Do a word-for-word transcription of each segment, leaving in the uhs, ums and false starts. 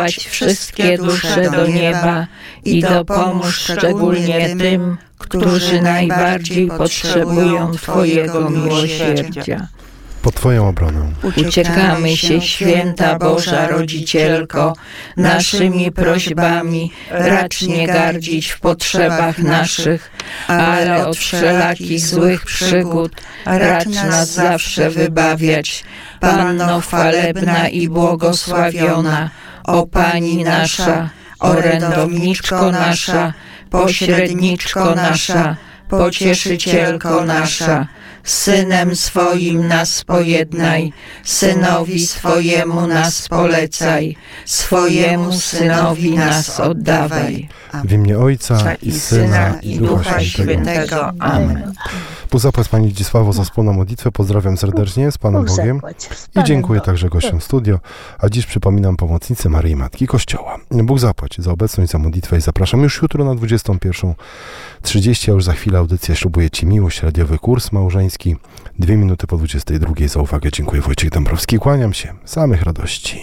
powołać wszystkie dusze do nieba i dopomóż szczególnie tym, którzy najbardziej potrzebują Twojego miłosierdzia. Pod Twoją obronę Uciekamy się, święta Boża Rodzicielko, naszymi prośbami racz nie gardzić w potrzebach naszych, ale od wszelakich złych przygód racz nas zawsze wybawiać. Panno chwalebna i błogosławiona, o Pani nasza, orędowniczko nasza, pośredniczko nasza, pocieszycielko nasza, Synem swoim nas pojednaj, Synowi swojemu nas polecaj, swojemu Synowi nas oddawaj. w imię Ojca i Syna i Ducha Świętego. Amen. Bóg zapłać Pani Zdzisławo za wspólną modlitwę. Pozdrawiam serdecznie z Panem Bogiem i dziękuję także gościom studio. A dziś przypominam pomocnicy Maryi Matki Kościoła. Bóg zapłać za obecność, za modlitwę i zapraszam już jutro na dwudziestą pierwszą trzydzieści, a już za chwilę audycja Ślubuję Ci miłość, radiowy kurs małżeński. Dwie minuty po dwudziestej drugiej. Za uwagę dziękuję. Wojciech Dąbrowski. Kłaniam się. Samych radości.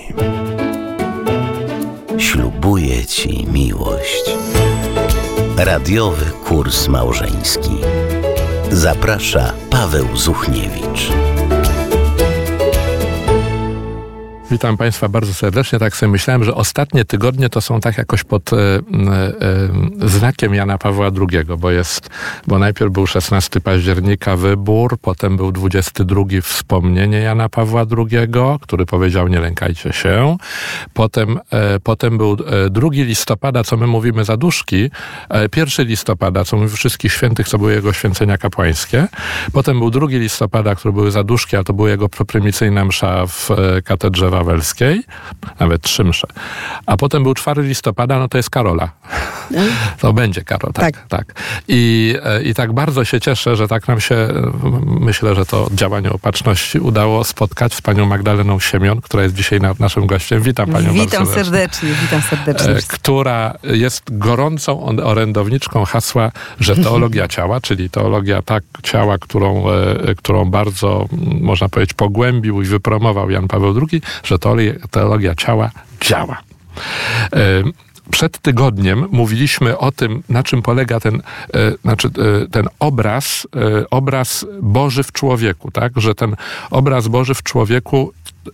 Ślubuję Ci miłość. Radiowy kurs małżeński. Zaprasza Paweł Zuchniewicz. Witam Państwa bardzo serdecznie. Tak sobie myślałem, że ostatnie tygodnie to są tak jakoś pod e, e, znakiem Jana Pawła drugiego, bo jest, bo najpierw był szesnastego października wybór, potem był dwudziestego drugiego wspomnienie Jana Pawła drugiego, który powiedział nie lękajcie się. Potem, e, potem był drugiego listopada, co my mówimy zaduszki, e, pierwszego listopada, co mówimy wszystkich świętych, co były jego święcenia kapłańskie. Potem był drugiego listopada, które były zaduszki, a to była jego proprymicyjna msza w e, katedrze wawelskiej, nawet trzy msze. A potem był czwartego listopada, no to jest Karola. To będzie Karol, tak, tak. tak. I, I tak bardzo się cieszę, że tak nam się, myślę, że to działanie opatrzności udało spotkać z panią Magdaleną Siemion, która jest dzisiaj naszym gościem. Witam panią Witam bardzo serdecznie, witam serdecznie. Która jest gorącą orędowniczką hasła, że teologia ciała, czyli teologia tak ciała, którą, którą bardzo, można powiedzieć, pogłębił i wypromował Jan Paweł drugi, że teologia ciała działa. Przed tygodniem mówiliśmy o tym, na czym polega ten, znaczy, ten obraz, obraz Boży w człowieku, tak? Że ten obraz Boży w człowieku,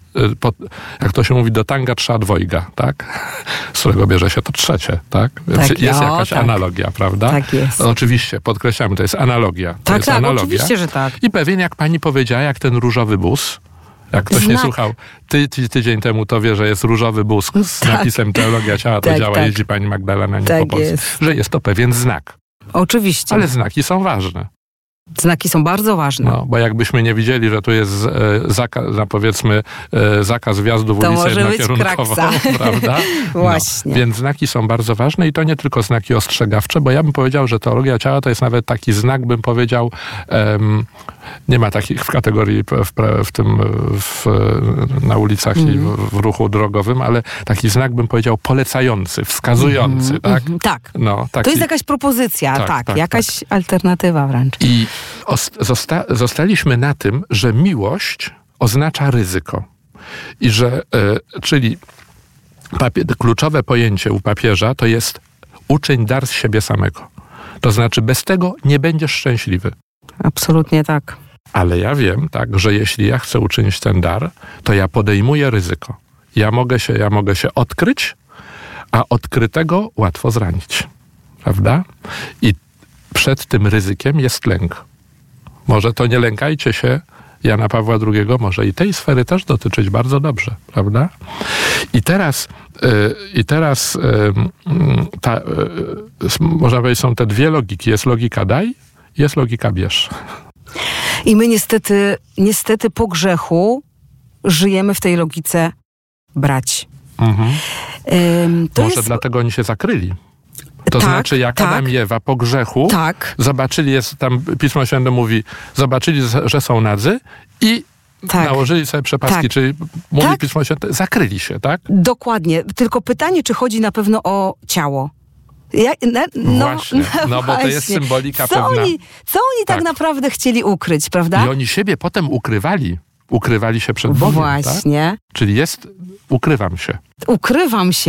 jak to się mówi, do tanga trzeba dwojga, tak? Z którego bierze się to trzecie, tak? Więc tak, jest o, jakaś tak. analogia, prawda? Tak jest. No, oczywiście, podkreślamy, to jest analogia. To tak, jest tak, analogia. oczywiście, że tak. I pewien, jak pani powiedziała, jak ten różowy bus, jak ktoś Znak. nie słuchał ty, ty, tydzień temu, to wie, że jest różowy bus z tak. napisem Teologia Ciała, to tak, działa, tak. jeździ pani Magdalena nim tak po Polsce. Jest. Że jest to pewien znak. Oczywiście. Ale znaki są ważne. Znaki są bardzo ważne. No, bo jakbyśmy nie widzieli, że tu jest e, zakaz, no powiedzmy, e, zakaz wjazdu w to ulicę może być jednokierunkową, kraksa. prawda? Właśnie. No, więc znaki są bardzo ważne i to nie tylko znaki ostrzegawcze, bo ja bym powiedział, że teologia ciała to jest nawet taki znak, bym powiedział, um, nie ma takich w kategorii w, w tym w, na ulicach mm. i w, w ruchu drogowym, ale taki znak, bym powiedział, polecający, wskazujący, mm, tak? Mm, tak. No, taki, to jest jakaś propozycja, tak, tak, tak jakaś tak. alternatywa wręcz. I Zosta- zostaliśmy na tym, że miłość oznacza ryzyko. I że, e, czyli papie- kluczowe pojęcie u papieża to jest uczyń dar z siebie samego. To znaczy bez tego nie będziesz szczęśliwy. Absolutnie tak. Ale ja wiem, tak, że jeśli ja chcę uczynić ten dar, to ja podejmuję ryzyko. Ja mogę się, ja mogę się odkryć, a odkrytego łatwo zranić. Prawda? I przed tym ryzykiem jest lęk. Może to nie lękajcie się Jana Pawła drugiego, może i tej sfery też dotyczyć bardzo dobrze, prawda? I teraz, yy, i teraz yy, ta, yy, można powiedzieć, są te dwie logiki. Jest logika daj, jest logika bierz. I my niestety, niestety po grzechu żyjemy w tej logice brać. Mhm. Ym, to Może jest... dlatego oni się zakryli. To tak, znaczy, jak tak. Adam i Ewa po grzechu tak. zobaczyli, jest tam Pismo Święte mówi, zobaczyli, że są nadzy i tak. nałożyli sobie przepaski, tak. czyli mówi tak. Pismo Święte, zakryli się, tak? Dokładnie. Tylko pytanie, czy chodzi na pewno o ciało? Ja, no, no, właśnie, no, no bo to jest symbolika co pewna. Oni, co oni tak. tak naprawdę chcieli ukryć, prawda? I oni siebie potem ukrywali. Ukrywali się przed Bogiem, Właśnie. Tak? Czyli jest, ukrywam się. Ukrywam się.